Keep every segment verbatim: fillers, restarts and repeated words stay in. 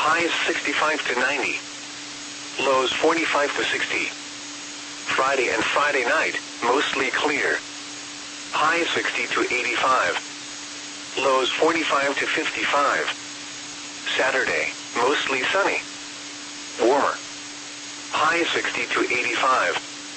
Highs sixty-five to ninety. Lows forty-five to sixty. Friday and Friday night, mostly clear. Highs sixty to eighty-five. Lows forty-five to fifty-five. Saturday, mostly sunny. Warmer. Highs sixty to eighty-five.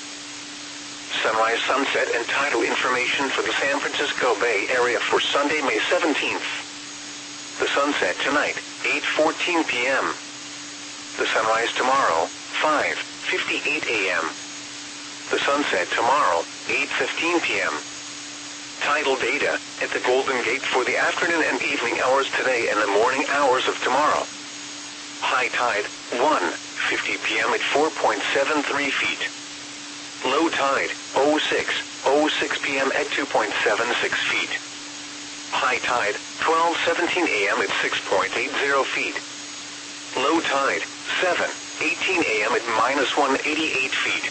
Sunrise, sunset, and tidal information for the San Francisco Bay Area for Sunday, May seventeenth. The sunset tonight, eight fourteen p m The sunrise tomorrow, five fifty-eight a m The sunset tomorrow, eight fifteen p m Tidal data at the Golden Gate for the afternoon and evening hours today and the morning hours of tomorrow. High tide, one fifty p m at four point seven three feet. Low tide, oh six oh six p m at two point seven six feet. High tide, twelve seventeen a m at six point eight zero feet. Low tide, seven eighteen a m at minus one eighty-eight feet.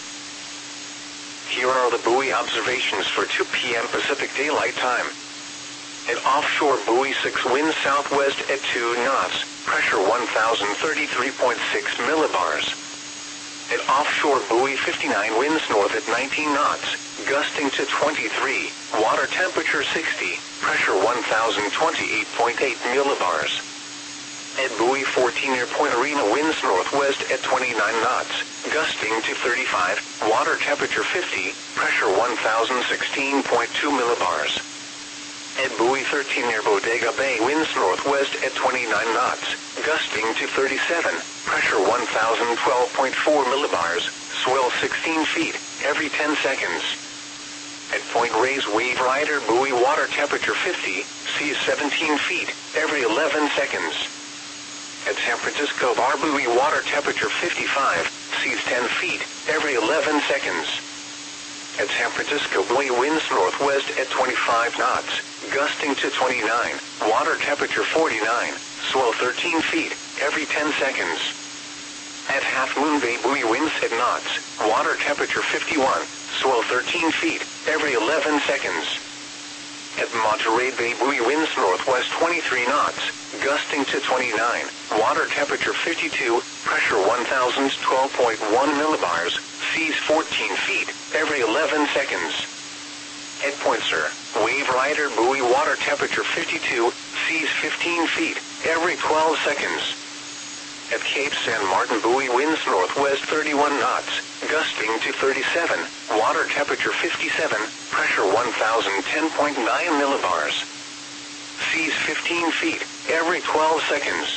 Here are the buoy observations for two p m Pacific Daylight Time. At offshore buoy six, wind southwest at two knots, pressure one thousand thirty-three point six millibars. At offshore buoy fifty-nine, winds north at nineteen knots, gusting to twenty-three, water temperature sixty, pressure one thousand twenty-eight point eight millibars. At buoy fourteen near Point Arena, winds northwest at twenty-nine knots, gusting to thirty-five, water temperature fifty, pressure one thousand sixteen point two millibars. At buoy thirteen near Bodega Bay, winds northwest at twenty-nine knots, gusting to thirty-seven, pressure one thousand twelve point four millibars, swell sixteen feet, every ten seconds. At Point Reyes Wave Rider buoy, water temperature fifty, seas seventeen feet, every eleven seconds. At San Francisco Bar buoy, water temperature fifty-five, seas ten feet, every eleven seconds. At San Francisco buoy, winds northwest at twenty-five knots, gusting to twenty-nine, water temperature forty-nine, swell thirteen feet, every ten seconds. At Half Moon Bay buoy, winds at knots, water temperature fifty-one, swell thirteen feet, every eleven seconds. At Monterey Bay buoy, winds northwest twenty-three knots, gusting to twenty-nine, water temperature fifty-two, pressure one thousand twelve point one millibars, seas fourteen feet, every eleven seconds. At Point Sur, Wave Rider buoy, water temperature fifty-two, seas fifteen feet, every twelve seconds. At Cape San Martin buoy, winds northwest thirty-one knots, gusting to thirty-seven, water temperature fifty-seven, pressure one thousand ten point nine millibars. Seas fifteen feet, every twelve seconds.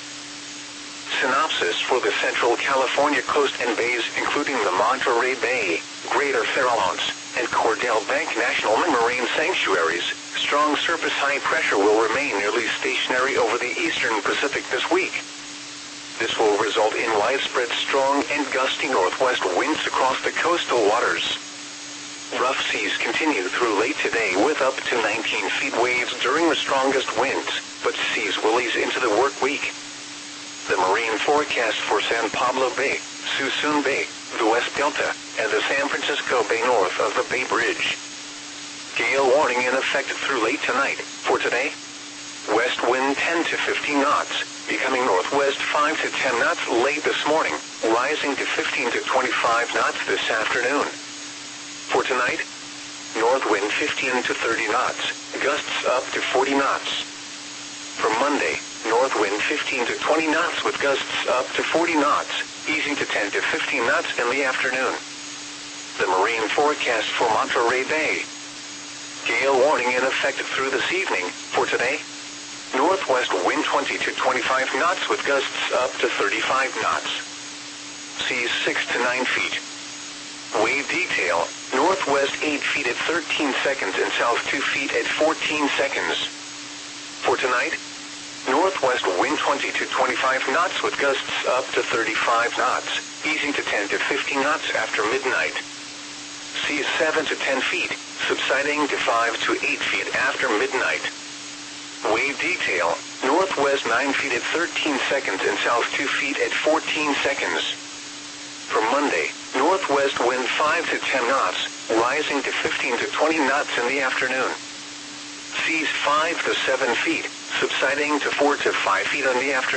Synopsis for the Central California coast and bays, including the Monterey Bay, Greater Farallones, and Cordell Bank National Marine Sanctuaries. Strong surface high pressure will remain nearly stationary over the eastern Pacific this week. This will result in widespread strong and gusty northwest winds across the coastal waters. Rough seas continue through late today with up to nineteen feet waves during the strongest winds, but seas will ease into the work week. The marine forecast for San Pablo Bay, Suisun Bay, the West Delta, and the San Francisco Bay north of the Bay Bridge. Gale warning in effect through late tonight. For today, west wind ten to fifteen knots, becoming northwest five to ten knots late this morning, rising to fifteen to twenty-five knots this afternoon. For tonight, north wind fifteen to thirty knots, gusts up to forty knots. For Monday, north wind fifteen to twenty knots with gusts up to forty knots, easing to ten to fifteen knots in the afternoon. The marine forecast for Monterey Bay. Gale warning in effect through this evening. For today, northwest wind twenty to twenty-five knots with gusts up to thirty-five knots. Seas six to nine feet. Wave detail, northwest eight feet at thirteen seconds and south two feet at fourteen seconds. For tonight, northwest wind twenty to twenty-five knots with gusts up to thirty-five knots, easing to ten to fifteen knots after midnight. Seas seven to ten feet, subsiding to five to eight feet after midnight. Wave detail, northwest nine feet at thirteen seconds and south two feet at fourteen seconds. For Monday, northwest wind five to ten knots, rising to fifteen to twenty knots in the afternoon. Seas five to seven feet, subsiding to four to five feet in the afternoon.